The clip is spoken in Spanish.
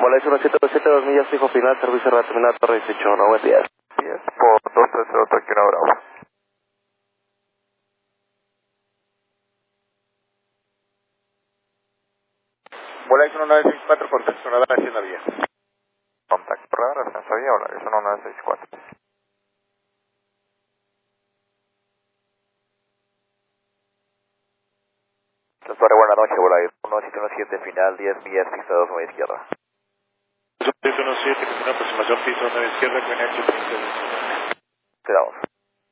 Bola 1727, 2 millas, fijo final, servicio de la terminal Torre 18, no, buen día. 10 por 230 Tokio Bravo. Bola 1964, contacto radar haciendo vía. Contacto radar, ascenso vía, Bola 1964. Transporte, buenas noches, Bola 1717, final 10 millas, pista 2, 9 izquierda. 1717, que es una aproximación piso 9 izquierda, con H. Quedamos.